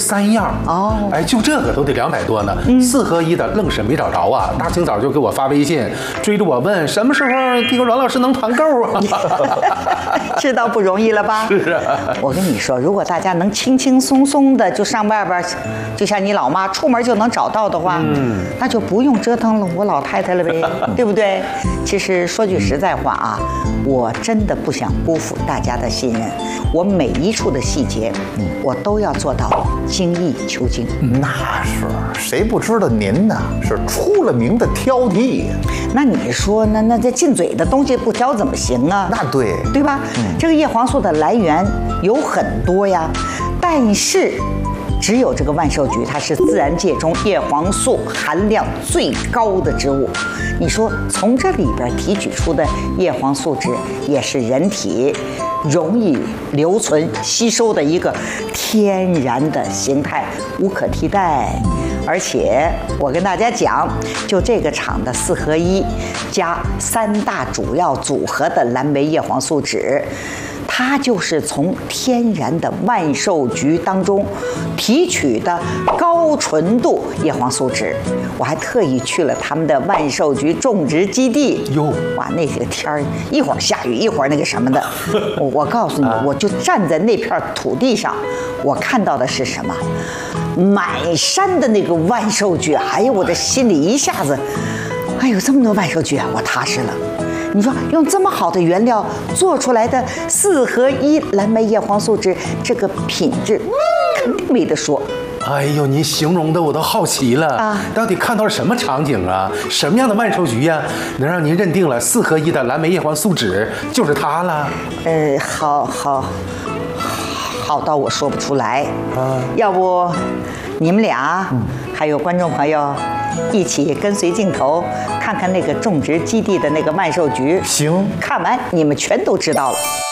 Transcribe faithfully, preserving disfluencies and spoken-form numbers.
三样哦， 哎，就这个都得两百多呢， 嗯、 四合一的愣是没找着啊！大清早就给我发微信，追着我问什么时候这个阮老师能团购啊？ 知道不容易了吧？ 是啊， 我跟你说，如果大家能轻轻松松的就上外边，就像你老妈出门就能找到的话，嗯，那就不用折腾了我老太太了呗，对不对？其实说句实在话啊，我真的不想辜负大家的信任，我每一处的细节，嗯，我都要做到精益求精。 那是，谁不知道您呢是出了名的挑剔？ 那你说，那那这进嘴的东西不挑怎么行啊？ 那对， 对吧？嗯，这个叶黄素的来源有很多呀，但是只有这个万寿菊，它是自然界中叶黄素含量最高的植物。你说从这里边提取出的叶黄素酯，也是人体容易留存吸收的一个天然的形态，无可替代。而且我跟大家讲，就这个厂的四合一加三大主要组合的蓝莓叶黄素酯，它就是从天然的万寿菊当中提取的高纯度叶黄素酯。我还特意去了他们的万寿菊种植基地哟，哇，那个天儿一会儿下雨一会儿那个什么的，我我告诉你，我就站在那片土地上，我看到的是什么？满山的那个万寿菊，哎呦，我这心里一下子，哎呦，这么多万寿菊啊，我踏实了。你说用这么好的原料做出来的四合一蓝莓叶黄素酯，这个品质肯定没得说。 哎呦，您形容的我都好奇了啊！到底看到了什么场景啊？什么样的万寿菊呀，能让您认定了四合一的蓝莓叶黄素酯就是它了？ 呃，好好好到我说不出来啊！要不你们俩、嗯、还有观众朋友一起跟随镜头看看那个种植基地的那个万寿菊。 行， 看完你们全都知道了。